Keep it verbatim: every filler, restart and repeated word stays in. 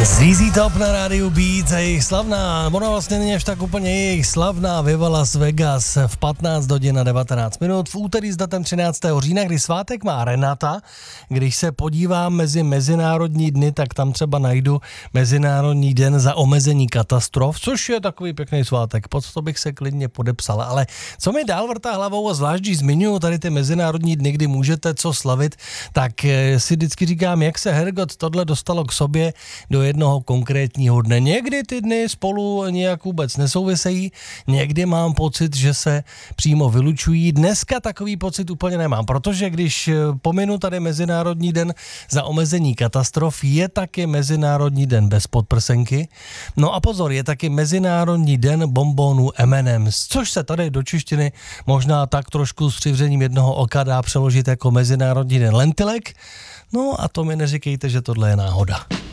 Z Z Top na rádiu Beat a jejich slavná, ona vlastně není až tak úplně jejich slavná Viva Las Vegas v patnáct hodin a devatenáct minut v úterý s datem třináctého října, kdy svátek má Renata. Když se podívám mezi mezinárodní dny, tak tam třeba najdu Mezinárodní den za omezení katastrof, což je takový pěkný svátek, pod to bych se klidně podepsal. Ale co mi dál vrtá hlavou a zvlášť, když zmiňuji tady ty mezinárodní dny, kdy můžete co slavit, tak si vždycky říkám, jak se Hergot tohle dostalo k sobě do jednoho konkrétního dne. Někdy ty dny spolu nějak vůbec nesouvisejí, někdy mám pocit, že se přímo vylučují. Dneska takový pocit úplně nemám, protože když pominu tady Mezinárodní den za omezení katastrof, je taky Mezinárodní den bez podprsenky. No a pozor, je taky Mezinárodní den bonbonů M and M's, což se tady do češtiny možná tak trošku s přivřením jednoho oka dá přeložit jako Mezinárodní den lentilek. No a to mi neříkejte, že tohle je náhoda.